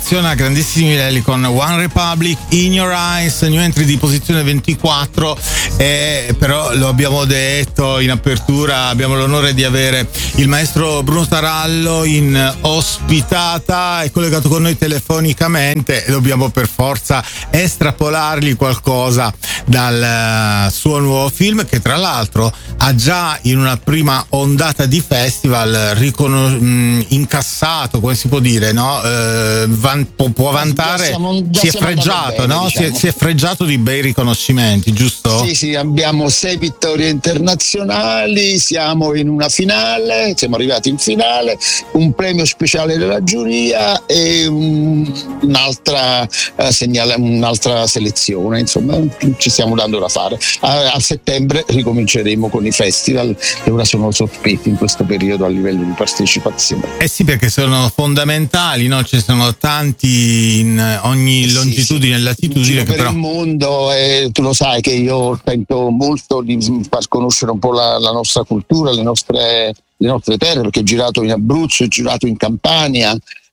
funziona a grandissimi livelli con One Republic, In Your Eyes, new entry di posizione 24, però lo abbiamo detto in apertura, abbiamo l'onore di avere il maestro Bruno Tarallo in ospitata, è collegato con noi telefonicamente e dobbiamo per forza estrapolargli qualcosa dal suo nuovo film, che tra l'altro ha già in una prima ondata di festival incassato, come si può dire, no? Può vantare, si è fregiato, bene, no? Diciamo. Si è fregiato di bei riconoscimenti, giusto? Sì, abbiamo 6 vittorie internazionali, siamo in una finale, siamo arrivati in finale, un premio speciale della giuria e un'altra selezione, insomma ci stiamo dando da fare. A settembre ricominceremo con i festival che ora sono sospesi in questo periodo a livello di partecipazione. Sì, perché sono fondamentali, no? Ci sono tanti in ogni longitudine e latitudine. Per però il mondo, tu lo sai che io tento molto di far conoscere un po' la nostra cultura, le nostre terre, perché ho girato in Abruzzo, ho girato in Campania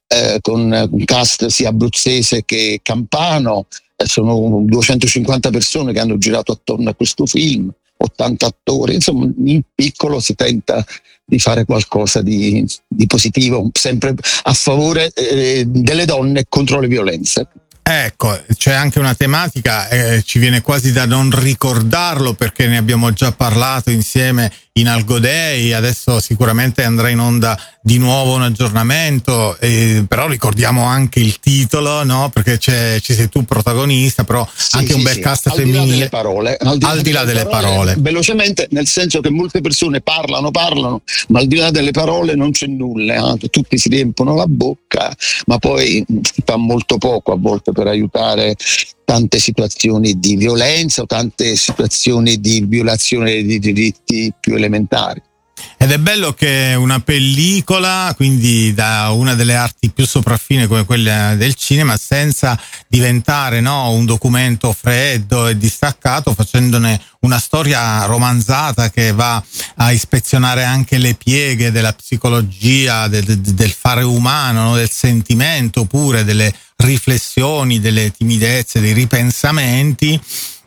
con un cast sia abruzzese che campano, sono 250 persone che hanno girato attorno a questo film, 80 attori, insomma in piccolo si tenta di fare qualcosa di positivo, sempre a favore delle donne e contro le violenze. Ecco, c'è anche una tematica, ci viene quasi da non ricordarlo perché ne abbiamo già parlato insieme in Algo Day, adesso sicuramente andrà in onda di nuovo un aggiornamento, però ricordiamo anche il titolo, no? Perché ci sei tu protagonista, però anche un bel cast femminile. Al di là delle parole. Velocemente, nel senso che molte persone parlano, ma al di là delle parole non c'è nulla, tutti si riempiono la bocca, ma poi si fa molto poco a volte per aiutare tante situazioni di violenza o tante situazioni di violazione di diritti più elementari. Ed è bello che una pellicola, quindi da una delle arti più sopraffine come quella del cinema, senza diventare, no, un documento freddo e distaccato, facendone una storia romanzata che va a ispezionare anche le pieghe della psicologia, del fare umano, no, del sentimento pure, delle riflessioni, delle timidezze, dei ripensamenti.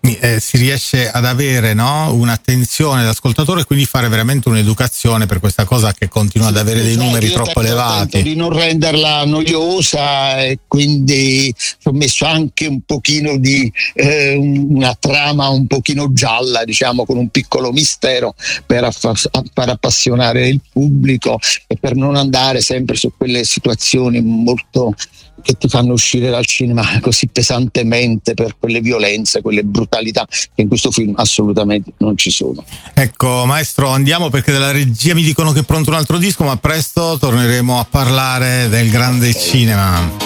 Si riesce ad avere, no, un'attenzione dell'ascoltatore e quindi fare veramente un'educazione per questa cosa che continua ad avere dei numeri troppo elevati. Di non renderla noiosa, e quindi ho messo anche un pochino di una trama un pochino gialla, diciamo, con un piccolo mistero per far appassionare il pubblico e per non andare sempre su quelle situazioni molto che ti fanno uscire dal cinema così pesantemente per quelle violenze, quelle brutalità che in questo film assolutamente non ci sono. Ecco, maestro, andiamo perché dalla regia mi dicono che è pronto un altro disco, ma presto torneremo a parlare del grande cinema.